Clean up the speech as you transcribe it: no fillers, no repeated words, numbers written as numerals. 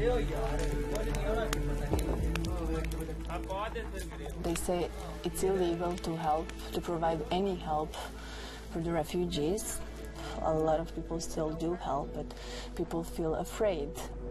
They say it's illegal to help, to provide any help for the refugees. A lot of people still do help, but people feel afraid